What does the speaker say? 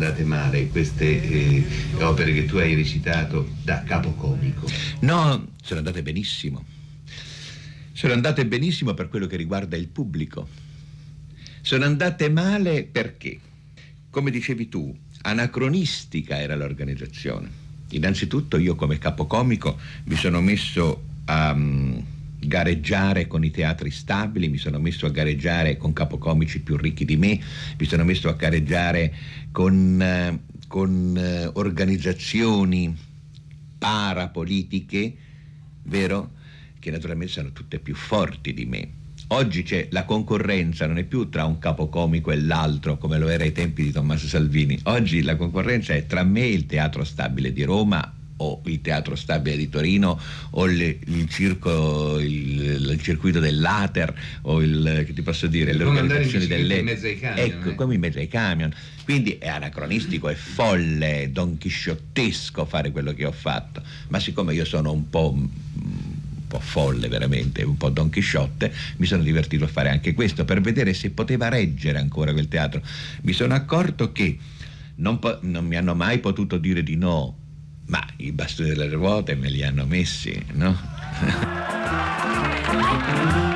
andate male queste opere che tu hai recitato da capocomico? No, sono andate benissimo. Sono andate benissimo per quello che riguarda il pubblico. Sono andate male perché, come dicevi tu, anacronistica era l'organizzazione. Innanzitutto io come capocomico mi sono messo a gareggiare con i teatri stabili, mi sono messo a gareggiare con capocomici più ricchi di me, mi sono messo a gareggiare con organizzazioni parapolitiche, vero? Che naturalmente sono tutte più forti di me. Oggi c'è la concorrenza, non è più tra un capocomico e l'altro come lo era ai tempi di Tommaso Salvini. Oggi la concorrenza è tra me e il Teatro Stabile di Roma, o il Teatro Stabile di Torino, o il circuito dell'Ater, o che ti posso dire, le organizzazioni delle... in mezzo ai camion. Ecco, come in mezzo ai camion. Quindi è anacronistico, è folle, donchisciottesco fare quello che ho fatto. Ma siccome io sono un po' folle veramente, un po' Don Chisciotte, mi sono divertito a fare anche questo per vedere se poteva reggere ancora quel teatro. Mi sono accorto che non mi hanno mai potuto dire di no, ma i bastoni delle ruote me li hanno messi, no?